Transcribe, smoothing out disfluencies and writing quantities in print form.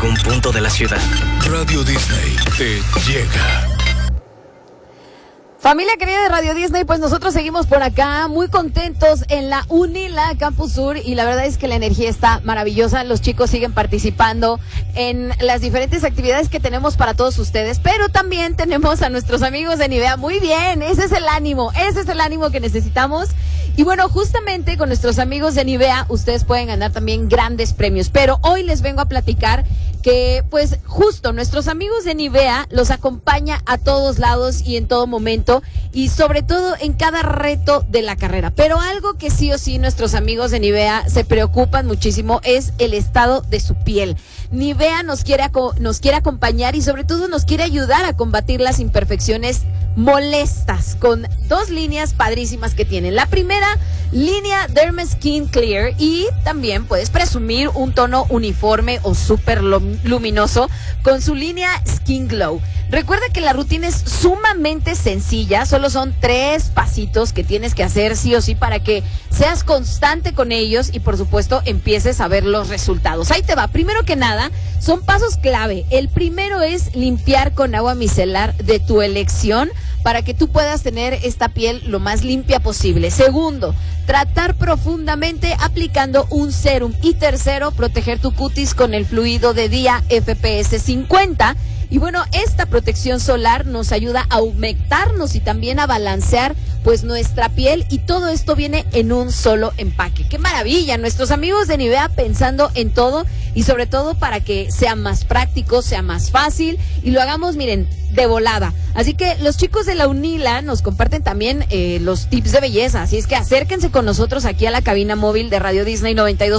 algún punto de la ciudad. Radio Disney te llega. Familia querida de Radio Disney, pues nosotros seguimos por acá muy contentos en la UNILA Campus Sur y la verdad es que la energía está maravillosa. Los chicos siguen participando en las diferentes actividades que tenemos para todos ustedes, pero también tenemos a nuestros amigos de Nivea. Muy bien, ese es el ánimo que necesitamos. Y bueno, justamente con nuestros amigos de Nivea ustedes pueden ganar también grandes premios, pero hoy les vengo a platicar que pues justo nuestros amigos de Nivea los acompaña a todos lados y en todo momento y sobre todo en cada reto de la carrera. Pero algo que sí o sí nuestros amigos de Nivea se preocupan muchísimo es el estado de su piel. Nivea nos quiere acompañar y sobre todo nos quiere ayudar a combatir las imperfecciones molestas con dos líneas padrísimas que tienen. La primera, línea Derma Skin Clear, y también puedes presumir un tono uniforme o súper luminoso con su línea Skin Glow. Recuerda que la rutina es sumamente sencilla, solo son 3 pasitos que tienes que hacer sí o sí para que seas constante con ellos y por supuesto empieces a ver los resultados. Ahí te va. Primero que nada, son pasos clave. El primero es limpiar con agua micelar de tu elección para que tú puedas tener esta piel lo más limpia posible. Segundo, tratar profundamente aplicando un sérum. Y tercero, proteger tu cutis con el fluido de día FPS 50. Y bueno, esta protección solar nos ayuda a humectarnos y también a balancear pues nuestra piel, y todo esto viene en un solo empaque. ¡Qué maravilla! Nuestros amigos de Nivea pensando en todo y sobre todo para que sea más práctico, sea más fácil y lo hagamos, miren, de volada. Así que los chicos de la UNILA nos comparten también los tips de belleza, así es que acérquense con nosotros aquí a la cabina móvil de Radio Disney 92.